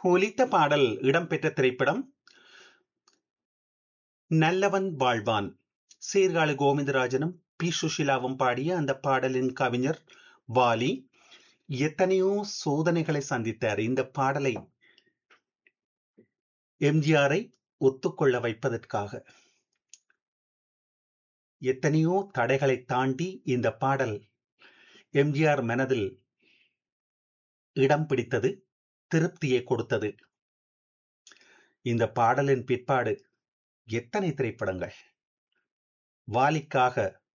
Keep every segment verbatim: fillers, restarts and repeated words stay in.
ஒலித்த பாடல் இடம்பெற்ற திரைப்படம் நல்லவன் வாழ்வான். சீர்காழி கோவிந்தராஜனும் பி சுஷிலாவும் பாடிய அந்த பாடலின் கவிஞர் வாலி. எத்தனையோ சோதனைகளை சந்தித்தார் இந்த பாடலை எம்ஜிஆரை ஒத்துக்கொள்ள வைப்பதற்காக. எத்தனையோ தடைகளை தாண்டி இந்த பாடல் எம்ஜிஆர் மனதில் இடம் பிடித்தது, திருப்தியை கொடுத்தது. இந்த பாடலின் பிற்பாடு எத்தனை திரைப்படங்கள் வாலிக்காக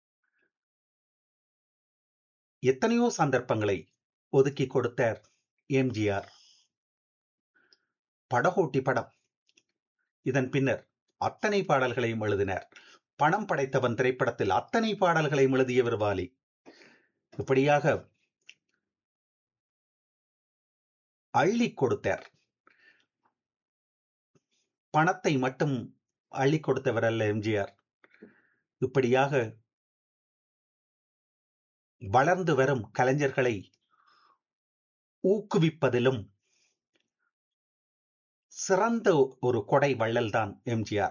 எத்தனையோ சந்தர்ப்பங்களை ஒதுக்கி கொடுத்தார் எம்ஜிஆர். படகோட்டி படம், இதன் பின்னர் அத்தனை பாடல்களையும் எழுதினார். பணம் படைத்தவன் திரைப்படத்தில் அத்தனை பாடல்களையும் எழுதியவர் வாலி. இப்படியாக அள்ளி கொடுத்தார். பணத்தை மட்டும் அள்ளி கொடுத்தவர் அல்ல எம்ஜிஆர். இப்படியாக வளர்ந்து வரும் கலைஞர்களை ஊக்குவிப்பதிலும் சிறந்த ஒரு கொடை வள்ளல் தான் எம்ஜிஆர்.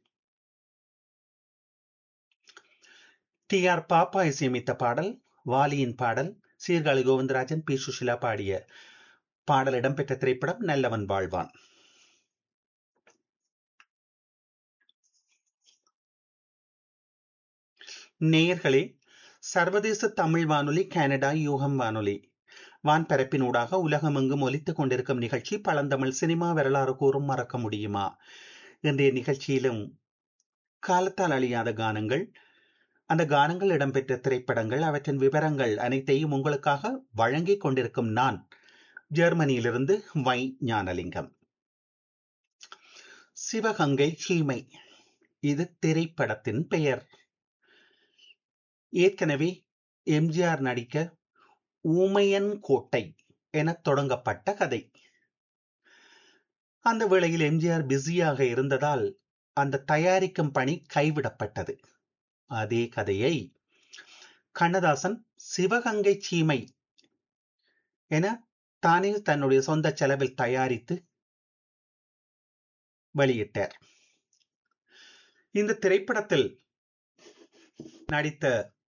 டி ஆர் பாப்பா இசையமைத்த பாடல், வாலியின் பாடல், சீர்காழி கோவிந்தராஜன் பி சுஷிலா பாடிய பாடல் இடம்பெற்ற திரைப்படம் நல்லவன் வாழ்வான். நேயர்களே, சர்வதேச தமிழ் வானொலி கனடா யூகம் வானொலி வான்பரப்பினூடாக உலகமெங்கும் ஒலித்துக் கொண்டிருக்கும் நிகழ்ச்சி பழந்தமிழ் சினிமா வரலாறு கூறும் மறக்க முடியுமா. இன்றைய நிகழ்ச்சியிலும் காலத்தால் அழியாத கானங்கள், அந்த கானங்கள் இடம்பெற்ற திரைப்படங்கள், அவற்றின் விவரங்கள் அனைத்தையும் உங்களுக்காக வழங்கிக் கொண்டிருக்கும் நான் ஜெர்மனியிலிருந்து வை ஞானலிங்கம். சிவகங்கை சீமை, இது திரைப்படத்தின் பெயர். ஏற்கனவே எம்ஜிஆர் நடிக்க ஊமையன் கோட்டை என தொடங்கப்பட்ட கதை. அந்த வேளையில் எம்ஜிஆர் பிஸியாக இருந்ததால் அந்த தயாரிக்கும் பணி கைவிடப்பட்டது. அதே கதையை கண்ணதாசன் சிவகங்கை சீமை என தானே தன்னுடைய சொந்த செலவில் தயாரித்து வெளியிட்டார். இந்த திரைப்படத்தில் நடித்த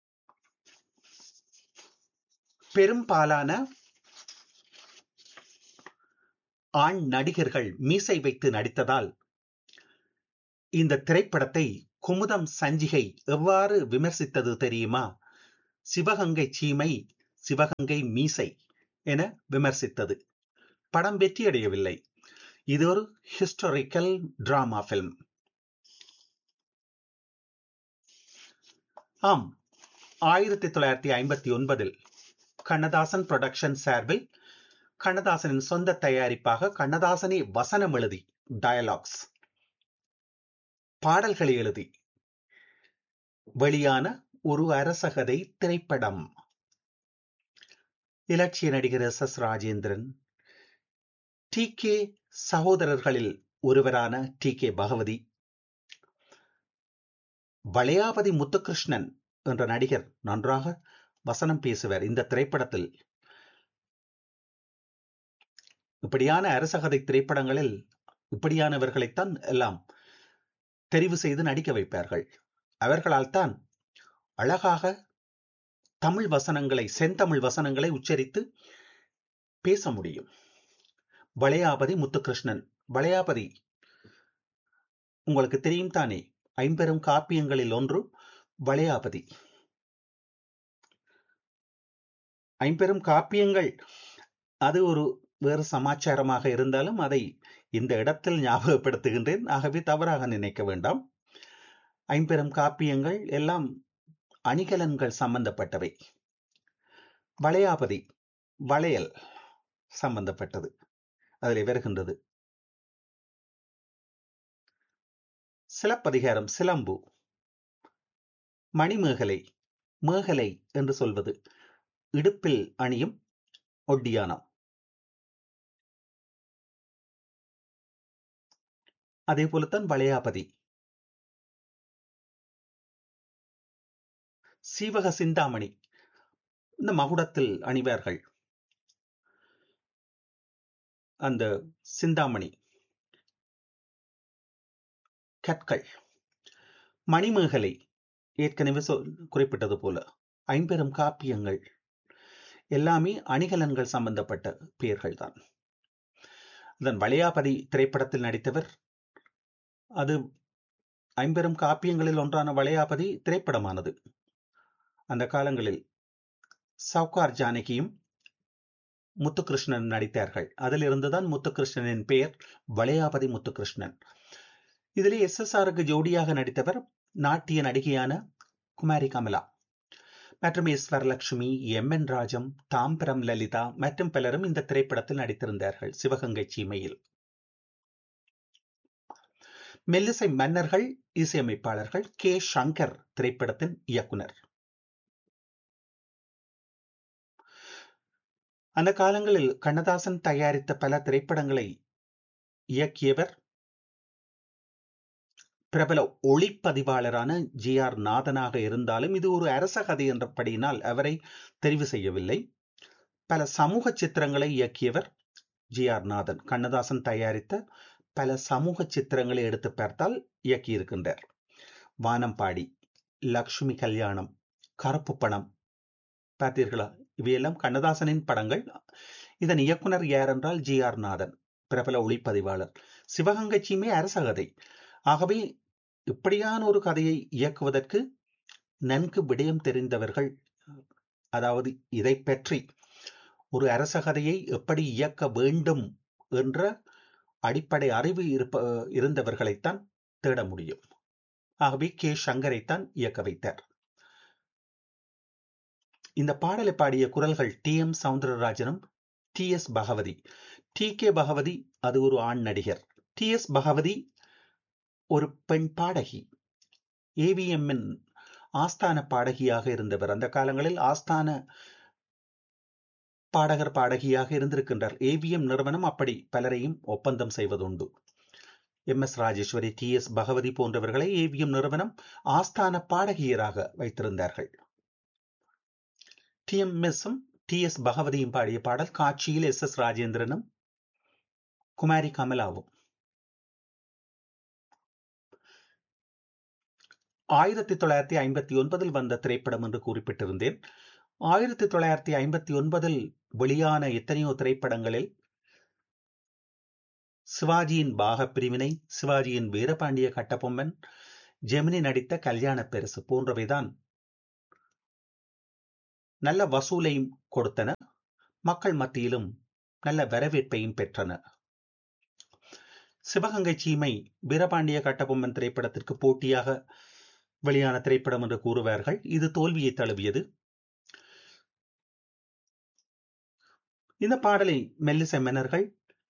பெரும்பாலான ஆண் நடிகர்கள் மீசை வைத்து நடித்ததால் இந்த திரைப்படத்தை குமுதம் சஞ்சிகை எவ்வாறு விமர்சித்தது தெரியுமா? சிவகங்கை சீமை, சிவகங்கை மீசை என விமர்சித்தது. படம் வெற்றியடையவில்லை. இது ஒரு ஹிஸ்டாரிக்கல் டிராமா பிலிம். ஆம், ஆயிரத்தி தொள்ளாயிரத்தி ஐம்பத்தி ஒன்பதில் கண்ணதாசன் புரொடக்ஷன் சார்பில் கண்ணதாசனின் சொந்த தயாரிப்பாக கண்ணதாசனே வசனம் எழுதி, டயலாக்ஸ், பாடல்களை எழுதி வெளியான ஒரு அரசகதை திரைப்படம். இலட்சிய நடிகர் S S Rajendran, D K சகோதரர்களில் ஒருவரான டி கே பகவதி, வளையாபதி முத்துகிருஷ்ணன் என்ற நடிகர் நன்றாக வசனம் பேசுவார் இந்த திரைப்படத்தில். இப்படியான அரசகதை திரைப்படங்களில் இப்படியானவர்களைத்தான் எல்லாம் தெரிவு செய்து நடிக்க வைப்பார்கள். அவர்களால் தான் அழகாக தமிழ் வசனங்களை, செந்தமிழ் வசனங்களை உச்சரித்து பேச முடியும். வளையாபதி முத்துகிருஷ்ணன், வளையாபதி உங்களுக்கு தெரியும் தானே, ஐம்பெரும் காப்பியங்களில் ஒன்று வளையாபதி. ஐம்பெரும் காப்பியங்கள் அது ஒரு வேறு சமாச்சாரமாக இருந்தாலும் அதை இந்த இடத்தில் ஞாபகப்படுத்துகின்றேன். ஆகவே தவறாக நினைக்க வேண்டாம். ஐம்பெரும் காப்பியங்கள் எல்லாம் அணிகலன்கள் சம்பந்தப்பட்டவை. வளையாபதி வளையல் சம்பந்தப்பட்டது, அதில் வருகின்றது. சிலப்பதிகாரம் சிலம்பு, மணிமேகலை, மேகலை என்று சொல்வது இடுப்பில் அணியும் ஒட்டியானம். அதே போலத்தான் வளையாபதி. சீவக சிந்தாமணி இந்த மகுடத்தில் அணிவார்கள். அந்த சிந்தாமணி, கற்கள், மணிமேகலை, ஏற்கனவே சொல் குறிப்பிட்டது போல ஐம்பெரும் காப்பியங்கள் எல்லாமே அணிகலன்கள் சம்பந்தப்பட்ட பெயர்கள் தான். அதன் வளையாபதி திரைப்படத்தில் நடித்தவர், அது ஐம்பெரும் காப்பியங்களில் ஒன்றான வளையாபதி திரைப்படமானது. அந்த காலங்களில் சவுகார் ஜானகியும் முத்துகிருஷ்ணன் நடித்தார்கள். அதிலிருந்துதான் முத்துகிருஷ்ணனின் பெயர் வளையாபதி முத்துகிருஷ்ணன். இதிலே எஸ் எஸ் ஆருக்கு ஜோடியாக நடித்தவர் நாட்டிய நடிகையான குமாரி கமலா மற்றும் S Varalakshmi, M N Rajam, Tambaram Lalitha மற்றும் பலரும் இந்த திரைப்படத்தில் நடித்திருந்தார்கள். சிவகங்கை சீமையில் மெல்லிசை மன்னர்கள், இசையமைப்பாளர்கள். கே சங்கர் திரைப்படத்தின் இயக்குனர். அந்த காலங்களில் கண்ணதாசன் தயாரித்த பல திரைப்படங்களை இயக்கியவர் பிரபல ஒளிப்பதிவாளரான ஜி ஆர் நாதனாக இருந்தாலும் இது ஒரு அரச கதை என்றபடியினால் அவரை தெரிவு செய்யவில்லை. பல சமூக சித்திரங்களை இயக்கியவர் ஜி ஆர் நாதன். கண்ணதாசன் தயாரித்த பல சமூக சித்திரங்களை எடுத்து பார்த்தால் இயக்கியிருக்கின்றார். வானம்பாடி, லக்ஷ்மி கல்யாணம், கருப்பு பணம் பார்த்தீர்களா? இவையெல்லாம் கண்ணதாசனின் படங்கள். இதன் இயக்குனர் யார் என்றால் ஜி ஆர் நாதன், பிரபல ஒளிப்பதிவாளர். சிவகங்கை சீமை அரச கதை. ஆகவே இப்படியான ஒரு கதையை இயக்குவதற்கு நன்கு விடயம் தெரிந்தவர்கள், அதாவது இதை பற்றி ஒரு அரச கதையை எப்படி இயக்க வேண்டும் என்ற அடிப்படை அறிவு இருப்ப இருந்தவர்களைத்தான் தேட முடியும். ஆகவே கே சங்கரைத்தான் இயக்க வைத்தார். இந்த பாடலை பாடிய குரல்கள் D M சவுந்தரராஜனும் D S Bhagavathi. D K Bhagavathi அது ஒரு ஆண் நடிகர். டி எஸ் பகவதி ஒரு பெண் பாடகி, ஏவிஎம்மின் ஆஸ்தான பாடகியாக இருந்தவர். அந்த காலங்களில் ஆஸ்தான பாடகர் பாடகியாக இருந்திருக்கின்றார். ஏவிஎம் நிறுவனம் அப்படி பலரையும் ஒப்பந்தம் செய்வதுண்டு. M S Rajeswari, D S Bhagavathi போன்றவர்களை ஏவிஎம் நிறுவனம் ஆஸ்தான பாடகியராக வைத்திருந்தார்கள். டி எம் எஸும் டி எஸ் பகவதியும் பாடிய பாடல். காட்சியில் எஸ் எஸ் ராஜேந்திரனும் குமாரி கமலாவும். ஆயிரத்தி தொள்ளாயிரத்தி ஐம்பத்தி ஒன்பதில் வந்த திரைப்படம் என்று குறிப்பிட்டிருந்தேன். ஆயிரத்தி தொள்ளாயிரத்தி ஐம்பத்தி ஒன்பதில் வெளியான எத்தனையோ திரைப்படங்களில் சிவாஜியின் பாக பிரிவினை, சிவாஜியின் வீரபாண்டிய கட்டபொம்மன், ஜெமினி நடித்த கல்யாண பெருசு போன்றவைதான் நல்ல வசூலையும் கொடுத்தன, மக்கள் மத்தியிலும் நல்ல வரவேற்பையும் பெற்றன. சிவகங்கை சீமை வீரபாண்டிய கட்டபொம்மன் திரைப்படத்திற்கு போட்டியாக வெளியான திரைப்படம் என்று கூறுவார்கள். இது தோல்வியை தழுவியது. இந்த பாடலை மெல்லிசை மன்னர்கள்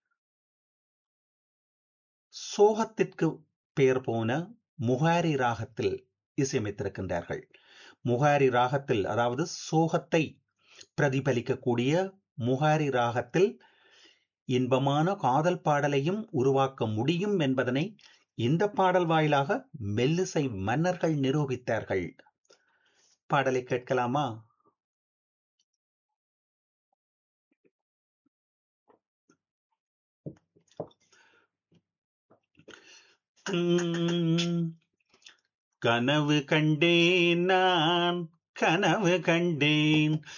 சோகத்திற்கு பெயர் போன முகாரி ராகத்தில் இசையமைத்திருக்கின்றார்கள். முகாரி ராகத்தில், அதாவது சோகத்தை பிரதிபலிக்கக்கூடிய முகாரி ராகத்தில் இன்பமான காதல் பாடலையும் உருவாக்க முடியும் என்பதனை இந்த பாடல் வாயிலாக மெல்லிசை மன்னர்கள் நிரூபித்தார்கள். பாடலை கேட்கலாமா? கனவு கண்டேன், நான் கனவு கண்டேன்,